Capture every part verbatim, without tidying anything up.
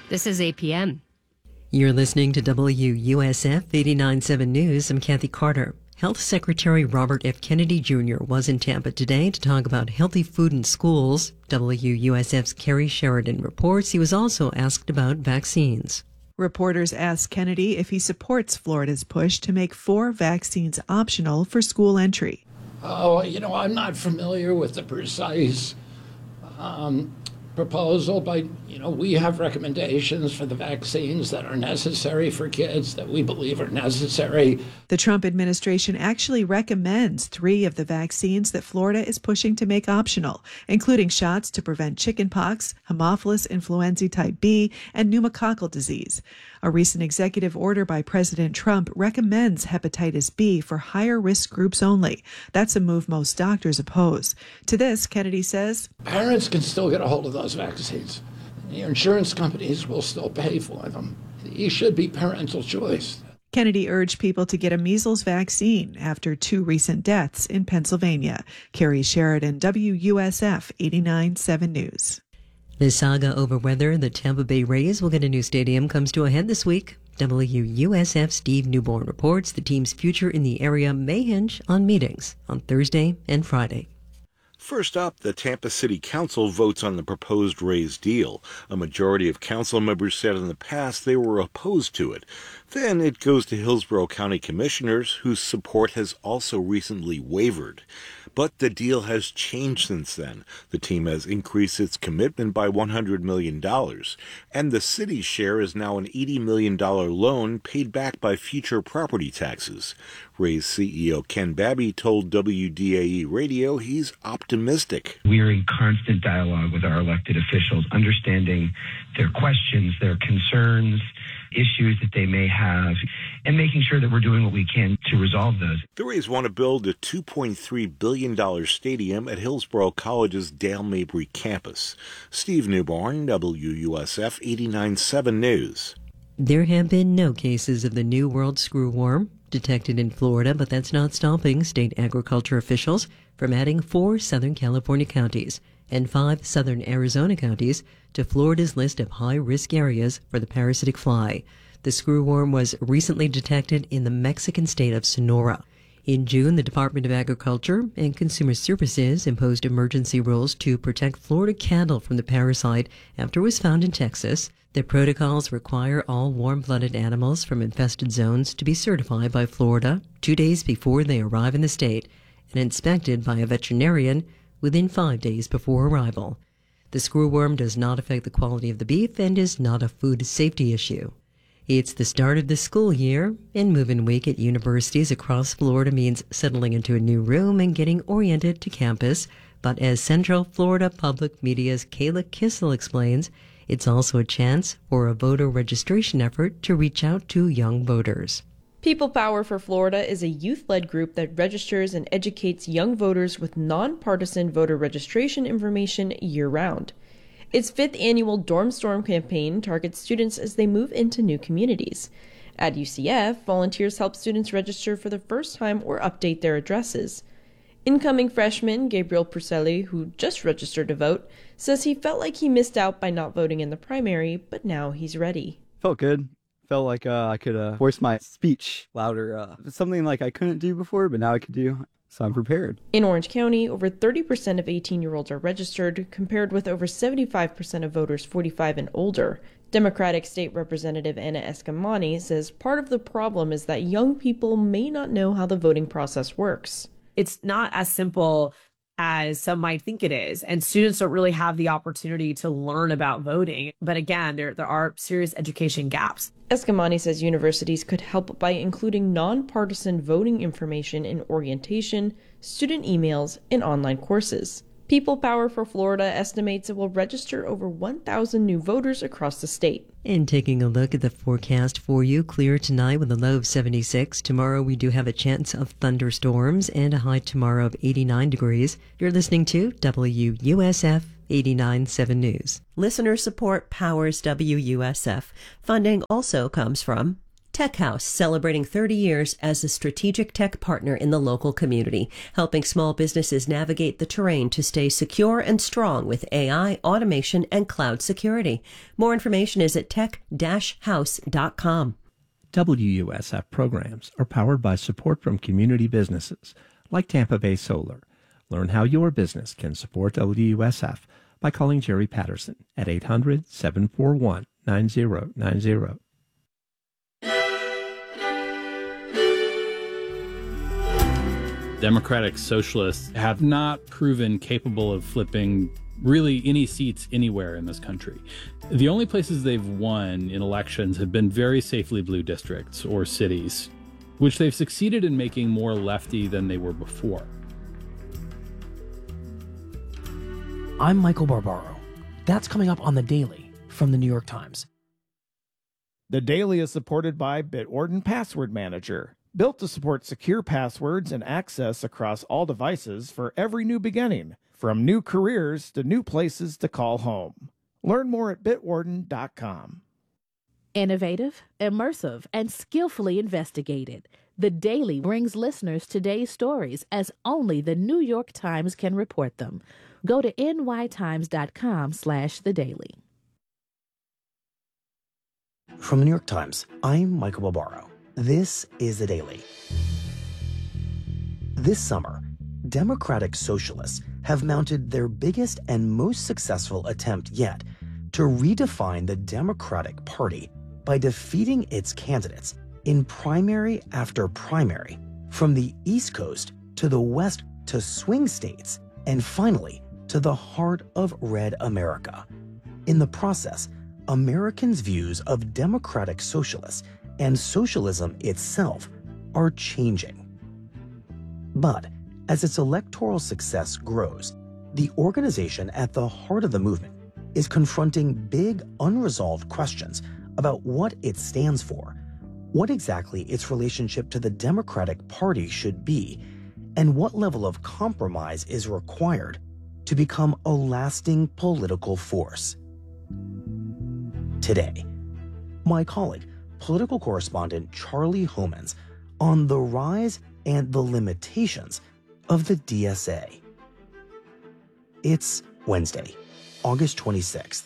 This is A P M. You're listening to W U S F eighty-nine point seven News. I'm Kathy Carter. Health Secretary Robert F. Kennedy Junior was in Tampa today to talk about healthy food in schools. W U S F's Carrie Sheridan reports he was also asked about vaccines. Reporters asked Kennedy if he supports Florida's push to make four vaccines optional for school entry. Oh, you know, I'm not familiar with the precise um, proposal, but, you know, we have recommendations for the vaccines that are necessary for kids that we believe are necessary. The Trump administration actually recommends three of the vaccines that Florida is pushing to make optional, including shots to prevent chickenpox, Haemophilus influenzae type B, and pneumococcal disease. A recent executive order by President Trump recommends hepatitis B for higher risk groups only. That's a move most doctors oppose. To this, Kennedy says, parents can still get a hold of those vaccines. The insurance companies will still pay for them. These should be parental choice. Kennedy urged people to get a measles vaccine after two recent deaths in Pennsylvania. Carrie Sheridan, W U S F eighty-nine point seven News. The saga over whether the Tampa Bay Rays will get a new stadium comes to a head this week. W U S F Steve Newborn reports the team's future in the area may hinge on meetings on Thursday and Friday. First up, the Tampa City Council votes on the proposed Rays deal. A majority of council members said in the past they were opposed to it. Then it goes to Hillsborough County Commissioners, whose support has also recently wavered. But the deal has changed since then. The team has increased its commitment by one hundred million dollars, and the city's share is now an eighty million dollars loan paid back by future property taxes. Rays C E O Ken Babby told W D A E Radio he's optimistic. We are in constant dialogue with our elected officials, understanding their questions, their concerns, issues that they may have, and making sure that we're doing what we can to resolve those. The Rays want to build a two point three billion dollars stadium at Hillsborough College's Dale Mabry campus. Steve Newborn, W U S F eighty-nine point seven News. There have been no cases of the New World screwworm detected in Florida, but that's not stopping state agriculture officials from adding four Southern California counties and five Southern Arizona counties to Florida's list of high-risk areas for the parasitic fly. The screwworm was recently detected in the Mexican state of Sonora. In June, the Department of Agriculture and Consumer Services imposed emergency rules to protect Florida cattle from the parasite after it was found in Texas. The protocols require all warm-blooded animals from infested zones to be certified by Florida two days before they arrive in the state and inspected by a veterinarian within five days before arrival. The screwworm does not affect the quality of the beef and is not a food safety issue. It's the start of the school year, and move-in week at universities across Florida means settling into a new room and getting oriented to campus. But as Central Florida Public Media's Kayla Kissel explains, it's also a chance for a voter registration effort to reach out to young voters. People Power for Florida is a youth-led group that registers and educates young voters with nonpartisan voter registration information year-round. Its fifth annual Dorm Storm campaign targets students as they move into new communities. At U C F, volunteers help students register for the first time or update their addresses. Incoming freshman Gabriel Purcelli, who just registered to vote, says he felt like he missed out by not voting in the primary, but now he's ready. Felt good. Felt like uh, I could uh, voice my speech louder. Uh, something like I couldn't do before, but now I could do. So I'm prepared. In Orange County, over thirty percent of eighteen-year-olds are registered, compared with over seventy-five percent of voters forty-five and older. Democratic State Representative Anna Escamani says part of the problem is that young people may not know how the voting process works. It's not as simple as some might think it is, and students don't really have the opportunity to learn about voting. But again, there there are serious education gaps. Escamani says universities could help by including nonpartisan voting information in orientation, student emails, and online courses. People Power for Florida estimates it will register over one thousand new voters across the state. And taking a look at the forecast for you, clear tonight with a low of seventy-six. Tomorrow we do have a chance of thunderstorms and a high tomorrow of eighty-nine degrees. You're listening to W U S F eighty-nine point seven News. Listener support powers W U S F. Funding also comes from Tech House, celebrating thirty years as a strategic tech partner in the local community, helping small businesses navigate the terrain to stay secure and strong with A I, automation, and cloud security. More information is at tech dash house dot com. W U S F programs are powered by support from community businesses like Tampa Bay Solar. Learn how your business can support W U S F by calling Jerry Patterson at eight hundred, seven four one, nine zero nine zero. Democratic Socialists have not proven capable of flipping really any seats anywhere in this country. The only places they've won in elections have been very safely blue districts or cities, which they've succeeded in making more lefty than they were before. I'm Michael Barbaro. That's coming up on The Daily from The New York Times. The Daily is supported by Bitwarden Password Manager, built to support secure passwords and access across all devices for every new beginning, from new careers to new places to call home. Learn more at bitwarden dot com. Innovative, immersive, and skillfully investigated. The Daily brings listeners today's stories as only The New York Times can report them. Go to n y times dot com slash the daily. From The New York Times, I'm Michael Barbaro. This is The Daily. This summer, Democratic Socialists have mounted their biggest and most successful attempt yet to redefine the Democratic Party by defeating its candidates in primary after primary, from the East Coast to the West to swing states, and finally to the heart of red America. In the process, Americans' views of Democratic Socialists and socialism itself are changing. But as its electoral success grows, the organization at the heart of the movement is confronting big, unresolved questions about what it stands for, what exactly its relationship to the Democratic Party should be, and what level of compromise is required to become a lasting political force. Today, my colleague, political correspondent Charlie Homans, on the rise and the limitations of the D S A. It's Wednesday, August twenty-sixth.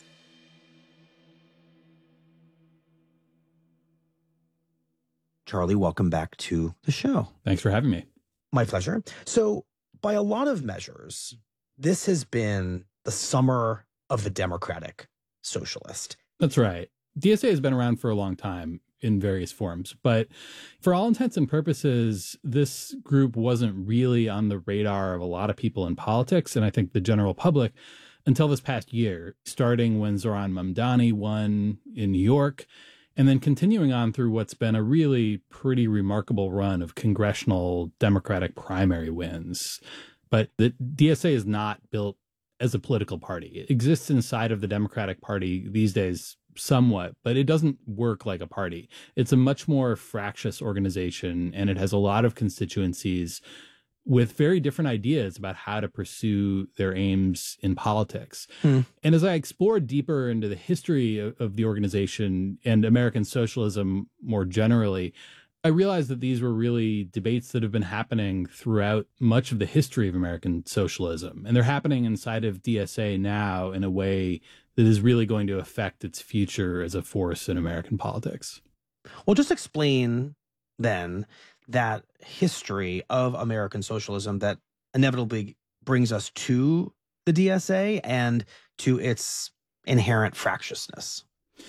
Charlie, welcome back to the show. Thanks for having me. My pleasure. So, by a lot of measures, this has been the summer of the Democratic Socialist. That's right. D S A has been around for a long time in various forms, but for all intents and purposes, this group wasn't really on the radar of a lot of people in politics, and I think the general public, until this past year, starting when Zohran Mamdani won in New York, and then continuing on through what's been a really pretty remarkable run of congressional Democratic primary wins. But the D S A is not built as a political party. It exists inside of the Democratic Party these days somewhat, but it doesn't work like a party. It's a much more fractious organization, and it has a lot of constituencies with very different ideas about how to pursue their aims in politics. Hmm. And as I explored deeper into the history of, of the organization and American socialism more generally, I realized that these were really debates that have been happening throughout much of the history of American socialism. And they're happening inside of D S A now in a way that is really going to affect its future as a force in American politics. Well, just explain then that history of American socialism that inevitably brings us to the D S A and to its inherent fractiousness.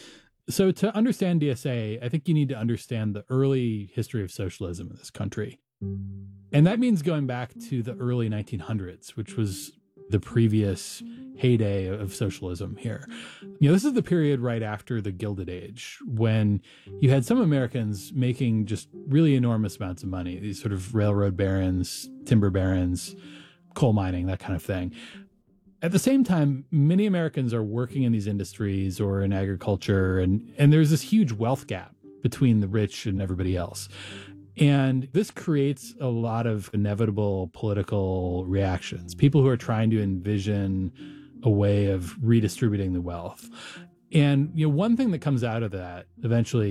So to understand D S A, I think you need to understand the early history of socialism in this country. And that means going back to the early nineteen hundreds, which was the previous heyday of socialism here. You know, this is the period right after the Gilded Age, when you had some Americans making just really enormous amounts of money, these sort of railroad barons, timber barons, coal mining, that kind of thing. At the same time, many Americans are working in these industries or in agriculture, and, and there's this huge wealth gap between the rich and everybody else. And this creates a lot of inevitable political reactions, people who are trying to envision a way of redistributing the wealth. And, you know, one thing that comes out of that eventually